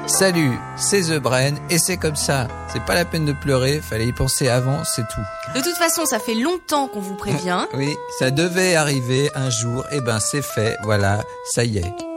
Salut, c'est The Brain et c'est comme ça. C'est pas la peine de pleurer, fallait y penser avant, c'est tout. De toute façon, ça fait longtemps qu'on vous prévient. Oui, ça devait arriver un jour, et ben c'est fait, voilà, ça y est.